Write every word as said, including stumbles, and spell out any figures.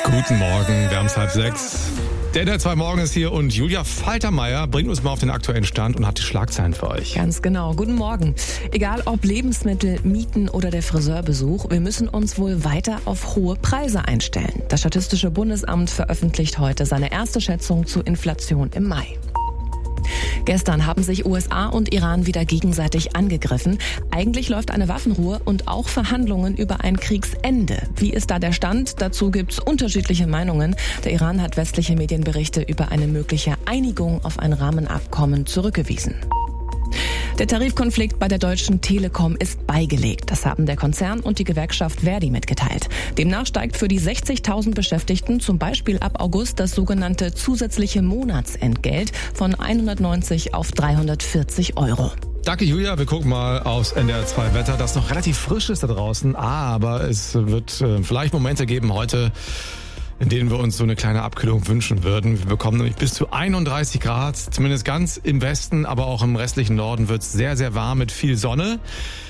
Guten Morgen, wir haben es halb sechs. Der der zwei Morgen ist hier und Julia Faltermeier bringt uns mal auf den aktuellen Stand und hat die Schlagzeilen für euch. Ganz genau. Guten Morgen. Egal ob Lebensmittel, Mieten oder der Friseurbesuch, wir müssen uns wohl weiter auf hohe Preise einstellen. Das Statistische Bundesamt veröffentlicht heute seine erste Schätzung zur Inflation im Mai. Gestern haben sich U S A und Iran wieder gegenseitig angegriffen. Eigentlich läuft eine Waffenruhe und auch Verhandlungen über ein Kriegsende. Wie ist da der Stand? Dazu gibt's unterschiedliche Meinungen. Der Iran hat westliche Medienberichte über eine mögliche Einigung auf ein Rahmenabkommen zurückgewiesen. Der Tarifkonflikt bei der Deutschen Telekom ist beigelegt. Das haben der Konzern und die Gewerkschaft Verdi mitgeteilt. Demnach steigt für die sechzigtausend Beschäftigten zum Beispiel ab August das sogenannte zusätzliche Monatsentgelt von hundertneunzig auf dreihundertvierzig Euro. Danke Julia, wir gucken mal aufs N D R zwei Wetter, das noch relativ frisch ist da draußen, aber es wird äh, vielleicht Momente geben heute, in denen wir uns so eine kleine Abkühlung wünschen würden. Wir bekommen nämlich bis zu einunddreißig Grad, zumindest ganz im Westen, aber auch im restlichen Norden wird es sehr, sehr warm mit viel Sonne.